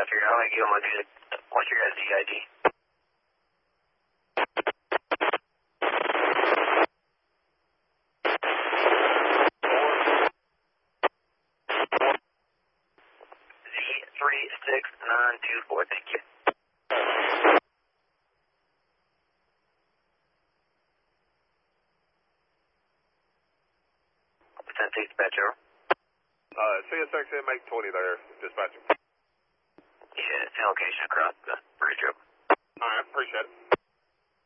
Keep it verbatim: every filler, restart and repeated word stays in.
after you. I'm going to give them a good, what's your guys' D I D? Z three six nine two four, thank you. ten six dispatcher. Uh, C S X M eight twenty there, dispatcher. Yeah, it's in location across the bridge road. Alright, appreciate it.